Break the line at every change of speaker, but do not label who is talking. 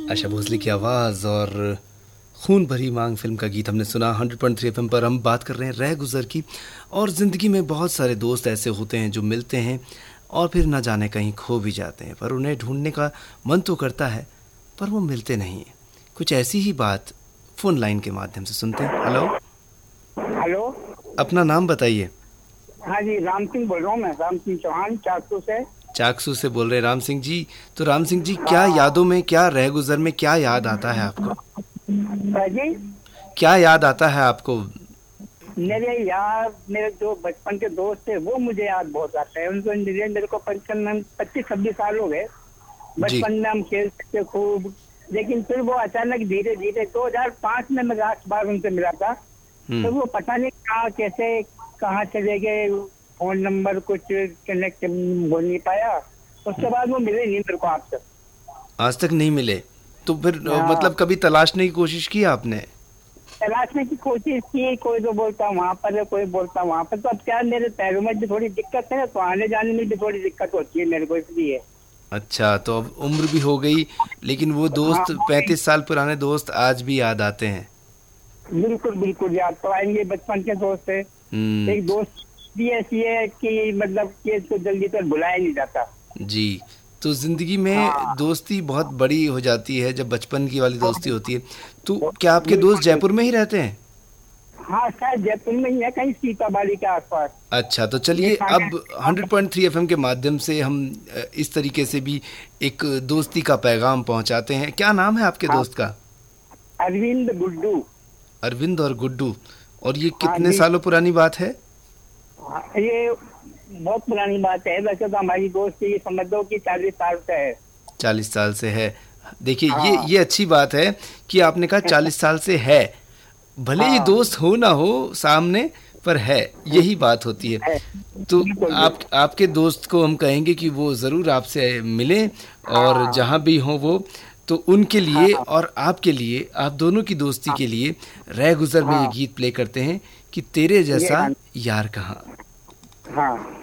आशा भोसले की आवाज़ और खून भरी मांग फिल्म का गीत हमने सुना। 100.3 एफएम पर हम बात कर रहे हैं रह गुज़र की। और ज़िंदगी में बहुत सारे दोस्त ऐसे होते हैं जो मिलते हैं और फिर ना जाने कहीं खो भी जाते हैं, पर उन्हें ढूंढने का मन तो करता है पर वो मिलते नहीं हैं। कुछ ऐसी ही बात फ़ोन लाइन के माध्यम से सुनते हैं। हेलो।
हेलो।
अपना नाम बताइए।
हाँ जी, राम सिंह बोल रहा हूँ मैं, राम सिंह चौहान, चाकसू से।
चाकसू से बोल रहे हैं राम सिंह जी। तो राम सिंह जी, क्या
हाँ
यादों में, क्या रह गुज़र में क्या याद आता है आपको?
जी।
क्या याद आता है आपको?
मेरे यार, मेरे जो बचपन के दोस्त थे वो मुझे याद बहुत आते हैं। उनको मेरे को 25-26 साल हो गए।
जी।
बचपन में हम खेलते थे खूब, लेकिन फिर वो अचानक धीरे धीरे 2005 में मैं लास्ट बार उनसे मिला था। तो
हम्म।
वो पता नहीं कहाँ कैसे कहाँ चले गए, फोन नंबर कुछ कनेक्ट हो नहीं पाया। उसके बाद वो मिले नहीं मेरे को आपसे।
आज तक नहीं मिले? तो फिर
हाँ,
मतलब कभी तलाशने की कोशिश की आपने?
तलाशने की कोशिश की, कोई तो बोलता वहां पर है, कोई बोलता वहां पर। तो अब क्या, मेरे पैरों में भी थोड़ी दिक्कत है, तो आने जाने में भी थोड़ी दिक्कत होती है मेरे को, इसलिए।
अच्छा, तो अब उम्र भी हो गई, लेकिन वो
हाँ
दोस्त, 35 साल पुराने दोस्त आज भी याद आते हैं।
बिल्कुल बिल्कुल, याद तो आएंगे। बचपन के दोस्त है।
हम्म।
एक दोस्त भी ऐसी है कि मतलब कि इसको जल्दी तक भुलाया नहीं जाता।
जी। तो ज़िंदगी में
हाँ
दोस्ती बहुत बड़ी हो जाती है जब बचपन की वाली
हाँ,
दोस्ती होती है। तो क्या आपके दोस्त
बिल्कुल।
जयपुर में ही रहते हैं?
हाँ, शायद जयपुर में ही है, कहीं सीताबाड़ी के आसपास।
अच्छा, तो
ये
चलिए
खाना।
अब 100.3 एफएम के माध्यम से हम इस तरीके से भी एक दोस्ती का पैगाम पहुंचाते हैं। क्या नाम है आपके
हाँ,
दोस्त का?
अरविंद गुड्डू।
अरविंद और गुड्डू। और ये
हाँ
कितने
जी।
सालों पुरानी बात है?
हाँ, ये बहुत पुरानी बात है। वैसे तो हमारी दोस्ती समझ लो कि 40 साल से है।
40 साल से है। देखिए,
हाँ
ये अच्छी बात है कि आपने कहा 40 साल से है। भले ही
हाँ,
दोस्त हो ना हो सामने, पर है, यही बात होती है।
है।
तो
बिल्कुल बिल्कुल।
आपके दोस्त को हम कहेंगे कि वो ज़रूर आपसे मिलें, और
हाँ
जहाँ भी हों वो, तो उनके लिए
हाँ
और आपके लिए, आप दोनों की दोस्ती के लिए रह गुज़र में ये
हाँ,
गीत प्ले करते हैं कि तेरे
ये
जैसा
गाना।
यार कहाँ।
हाँ।